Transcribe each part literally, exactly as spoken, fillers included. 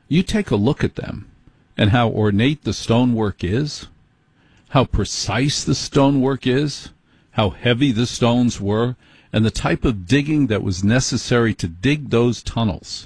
You take a look at them and how ornate the stonework is, how precise the stonework is, how heavy the stones were, and the type of digging that was necessary to dig those tunnels.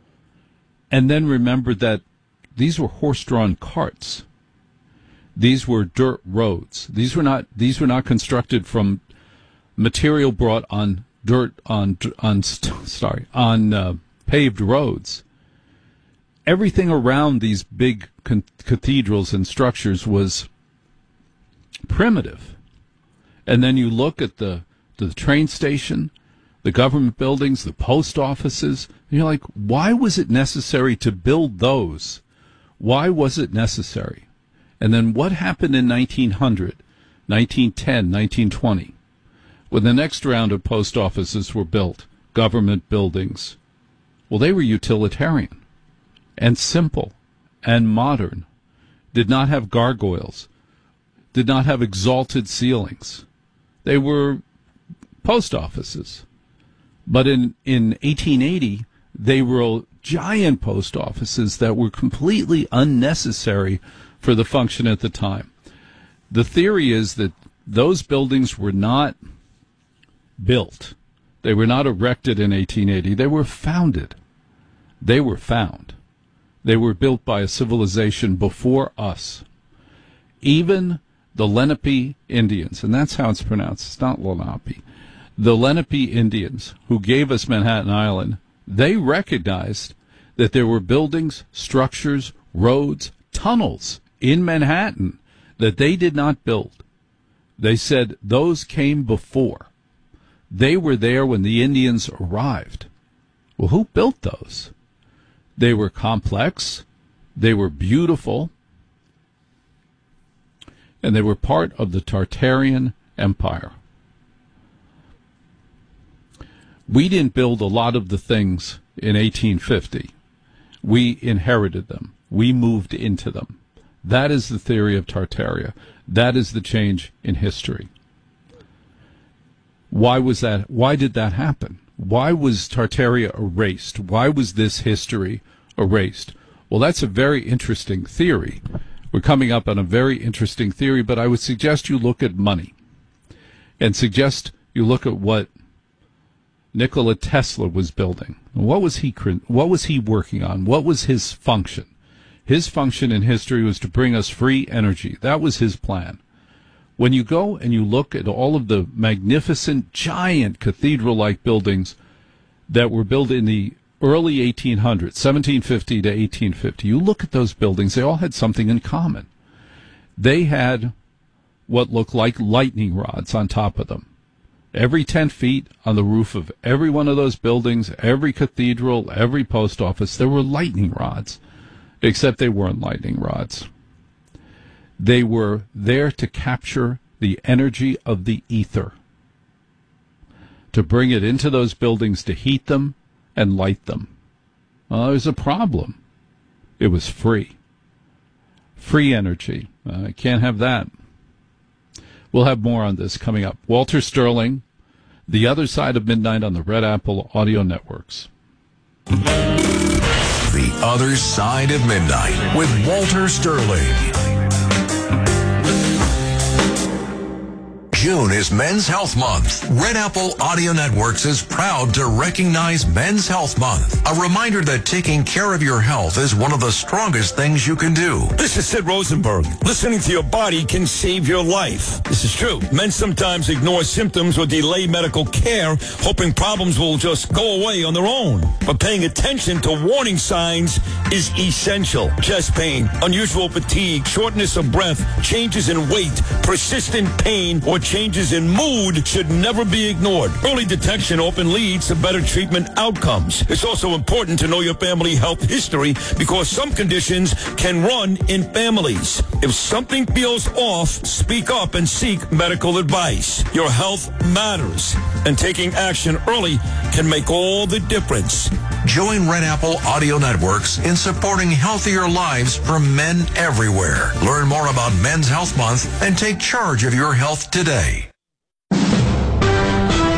And then remember that these were horse-drawn carts. These were dirt roads. These were not these were not constructed from material brought on dirt on on sorry on uh, paved roads. Everything around these big con- cathedrals and structures was primitive. And then you look at the the train station, the government buildings, the post offices, and you're like, why was it necessary to build those? Why was it necessary? And then what happened in nineteen hundred, nineteen ten, nineteen twenty, when the next round of post offices were built, government buildings? Well, they were utilitarian and simple and modern, did not have gargoyles, did not have exalted ceilings. They were post offices. But in, in eighteen eighty, they were giant post offices that were completely unnecessary for the function at the time. The theory is that those buildings were not built. They were not erected in eighteen eighty. They were founded. They were found. They were built by a civilization before us. Even the Lenape Indians, and that's how it's pronounced, it's not Lenape, the Lenape Indians who gave us Manhattan Island, they recognized that there were buildings, structures, roads, tunnels in Manhattan that they did not build. They said those came before. They were there when the Indians arrived. Well, who built those? They were complex, they were beautiful, and they were part of the Tartarian Empire. We didn't build a lot of the things in eighteen fifty. We inherited them. We moved into them. That is the theory of Tartaria. That is the change in history. Why was that? Why did that happen? Why was Tartaria erased? Why was this history erased? Well, that's a very interesting theory. We're coming up on a very interesting theory, but I would suggest you look at money and suggest you look at what Nikola Tesla was building. What was he what was he working on? What was his function? His function in history was to bring us free energy. That was his plan. When you go and you look at all of the magnificent, giant cathedral-like buildings that were built in the early eighteen hundreds, seventeen fifty to eighteen fifty, you look at those buildings, they all had something in common. They had what looked like lightning rods on top of them. Every ten feet on the roof of every one of those buildings, every cathedral, every post office, there were lightning rods, except they weren't lightning rods. They were there to capture the energy of the ether, to bring it into those buildings, to heat them and light them. Well, there was a problem. It was free. Free energy. I uh, can't have that. We'll have more on this coming up. Walter Sterling, The Other Side of Midnight on the Red Apple Audio Networks. The Other Side of Midnight with Walter Sterling. June is Men's Health Month. Red Apple Audio Networks is proud to recognize Men's Health Month. A reminder that taking care of your health is one of the strongest things you can do. This is Sid Rosenberg. Listening to your body can save your life. This is true. Men sometimes ignore symptoms or delay medical care, hoping problems will just go away on their own. But paying attention to warning signs is essential. Chest pain, unusual fatigue, shortness of breath, changes in weight, persistent pain, or changes in mood should never be ignored. Early detection often leads to better treatment outcomes. It's also important to know your family health history because some conditions can run in families. If something feels off, speak up and seek medical advice. Your health matters, and taking action early can make all the difference. Join Red Apple Audio Networks in supporting healthier lives for men everywhere. Learn more about Men's Health Month and take charge of your health today.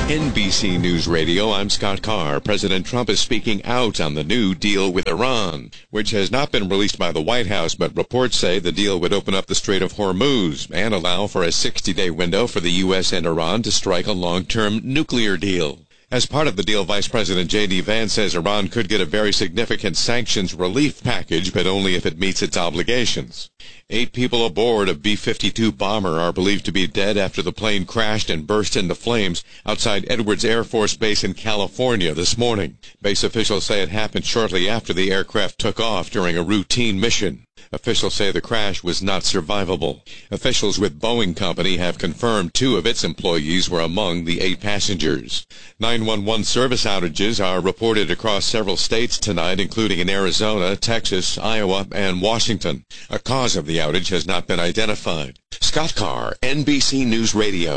N B C News Radio, I'm Scott Carr. President Trump is speaking out on the new deal with Iran, which has not been released by the White House, but reports say the deal would open up the Strait of Hormuz and allow for a sixty-day window for the U S and Iran to strike a long-term nuclear deal. As part of the deal, Vice President J D. Vance says Iran could get a very significant sanctions relief package, but only if it meets its obligations. Eight people aboard a B fifty-two bomber are believed to be dead after the plane crashed and burst into flames outside Edwards Air Force Base in California this morning. Base officials say it happened shortly after the aircraft took off during a routine mission. Officials say the crash was not survivable. Officials with Boeing Company have confirmed two of its employees were among the eight passengers. nine one one service outages are reported across several states tonight, including in Arizona, Texas, Iowa, and Washington. A cause of the outage has not been identified. Scott Carr, N B C News Radio.